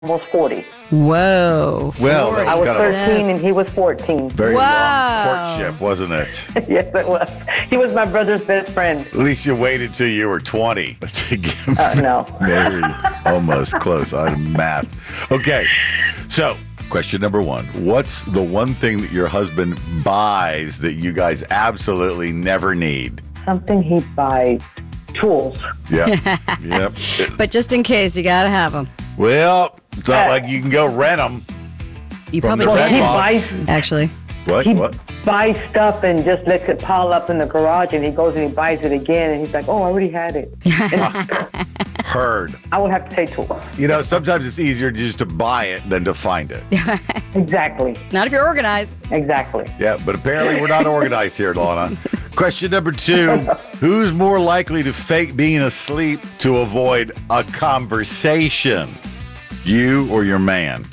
almost 40. Whoa. Well, that I was was 13 and he was 14. very long Wow. courtship, wasn't it? Yes, it was. He was my brother's best friend. At least you waited till you were 20 to get No. married. Almost close on math. Okay, so question number one. What's the one thing that your husband buys that you guys absolutely never need? Something he buys. Tools. Yeah. Yep. But just in case, you got to have them. Well, it's not like you can go rent them. You From probably the Red He can, Box. buys actually. What? he What? buys stuff and just lets it pile up in the garage, and he goes and he buys it again, and he's like, "Oh, I already had it." And Heard. I would have to say tools. You know, sometimes it's easier just to buy it than to find it. Exactly. Not if you're organized. Exactly. Yeah, but apparently we're not organized here, Lana. Question number two. Who's more likely to fake being asleep to avoid a conversation? You or your man?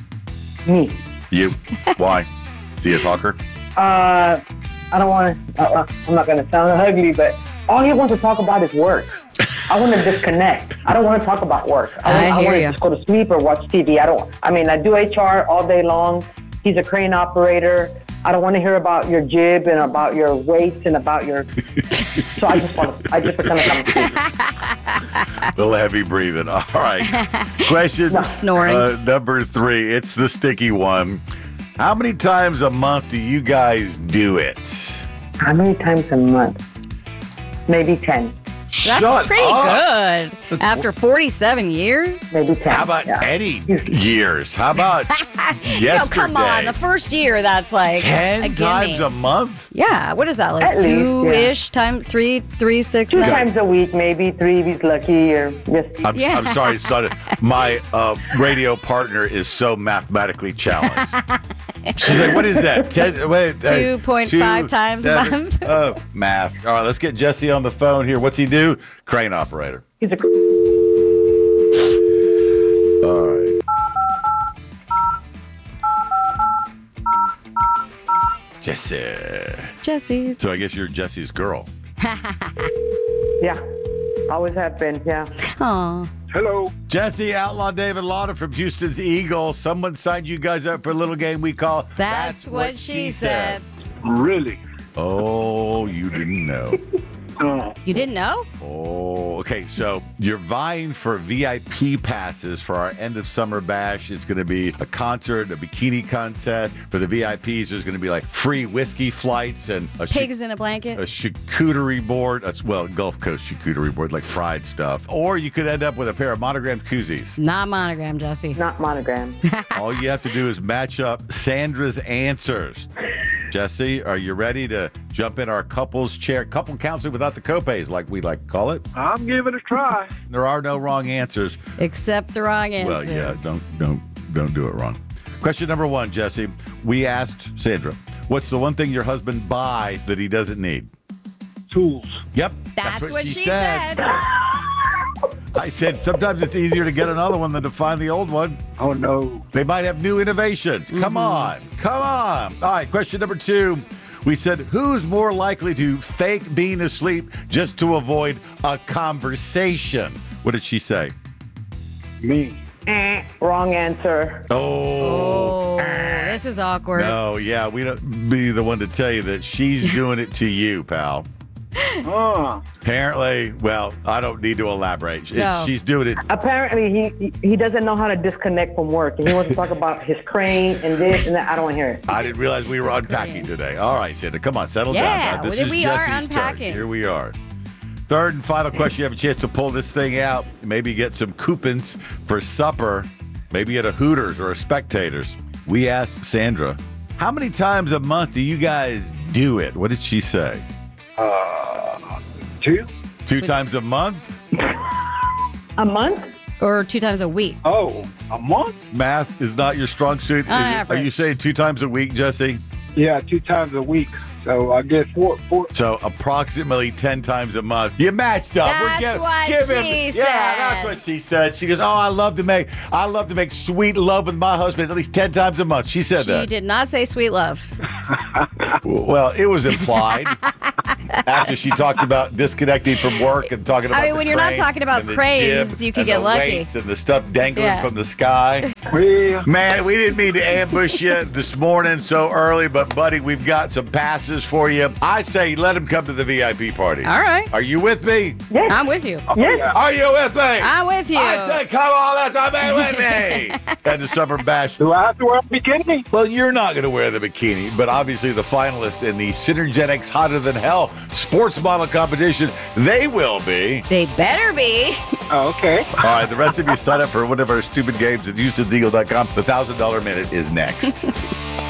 Me. You. Why? See a talker? I don't want to. I'm not going to sound ugly, but all he wants to talk about is work. I want to disconnect. I don't want to talk about work. I want hear to ya. just go to sleep or watch TV. I do HR all day long. He's a crane operator. I don't want to hear about your jib and about your weights and about your. So I just pretend like I'm asleep. Little heavy breathing. All right. Question snoring. number three. It's the sticky one. How many times a month do you guys do it? How many times a month? Maybe 10. That's Shut pretty up. good. After 47 years? Maybe 10. How about Yeah. any years? How about yesterday? No, come on. The first year, that's like 10 a gimme. times a month? Yeah, what is that, like At least, two-ish times, three, 6, 2 9? times a week, maybe 3 if he's lucky, or just. I'm sorry, son. My radio partner is so mathematically challenged. She's like, what is that? 2.5 times a month. Oh, math. All right, let's get Jesse on the phone here. What's he do? Crane operator. He's a. All right. Jesse's. So I guess you're Jesse's girl. Yeah. Always have been, yeah. Aw. Hello. Jesse, Outlaw David Lauder from Houston's Eagles. Someone signed you guys up for a little game we call That's what she said. Really? Oh, you didn't know. You didn't know? Oh, okay. So you're vying for VIP passes for our end of summer bash. It's going to be a concert, a bikini contest. For the VIPs, there's going to be like free whiskey flights and a Pigs in a blanket. charcuterie board. Well, Gulf Coast charcuterie board, like fried stuff. Or you could end up with a pair of monogrammed koozies. Not monogram, Jesse. Not monogram. All you have to do is match up Sandra's answers. Jesse, are you ready to jump in our couples chair? Couple counseling without the copays, like we like to call it. I'm giving it a try. There are no wrong answers. Except the wrong answers. Well, yeah, don't do it wrong. Question number one, Jesse. We asked Sandra, what's the one thing your husband buys that he doesn't need? Tools. Yep. That's what she said. I said sometimes it's easier to get another one than to find the old one. Oh, no. They might have new innovations. Come on. All right, question number two. We said, who's more likely to fake being asleep just to avoid a conversation? What did she say? Me. Wrong answer. Oh, this is awkward. No, yeah, we don't be the one to tell you that she's doing it to you, pal. Apparently, well, I don't need to elaborate. No. She's doing it. Apparently, he doesn't know how to disconnect from work. And he wants to talk about his crane and this and that. I don't want to hear it. I didn't realize we were unpacking today. All right, Sandra, come on, settle down. Yeah, Now, this well, is we are Jesse's turn. unpacking. Here we are. Third and final question. You have a chance to pull this thing out. Maybe get some coupons for supper. Maybe at a Hooters or a Spectators. We asked Sandra, how many times a month do you guys do it? What did she say? 2? 2 times a month? A month? Or 2 times a week. Oh, a month? Math is not your strong suit. On Are you average. saying 2 times a week, Jesse? Yeah, 2 times a week. So I guess four. So approximately 10 times a month. You matched up. That's what she Yeah, said. that's what she said. She goes, "Oh, I love to make sweet love with my husband at least 10 times a month." She said She that. did not say sweet love. Well, it was implied. after she talked about disconnecting from work and talking about when you're not crane talking about and the cranes, gym you could and get the lucky. weights and the stuff dangling Yeah. from the sky. Well, Man, we didn't mean to ambush you this morning so early, but buddy, we've got some passes for you. I say let him come to the VIP party. All right. Are you with me? Yes. I'm with you. Yes. Are you with me? I'm with you. I said, come on, let's be with me. At the Summer Bash. do I have to wear a bikini? Well, you're not going to wear the bikini, but obviously the finalists in the Synergetics Hotter Than Hell sports model competition, they will be. They better be. Oh, okay. All right, the rest of you sign up for one of our stupid games at Houston'sEagle.com. The $1,000 minute is next.